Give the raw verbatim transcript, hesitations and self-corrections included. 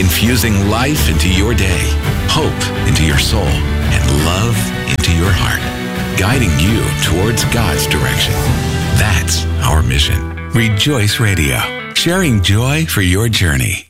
infusing life into your day, hope into your soul, and love into your heart, guiding you towards God's direction. That's our mission. Rejoice Radio, sharing joy for your journey.